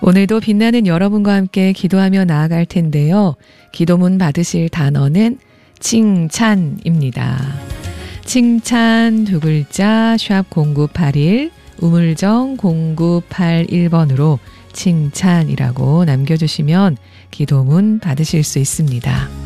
오늘도 빛나는 여러분과 함께 기도하며 나아갈 텐데요. 기도문 받으실 단어는 칭찬입니다. 칭찬 두 글자 샵 0981 우물정 0981번으로 칭찬이라고 남겨주시면 기도문 받으실 수 있습니다.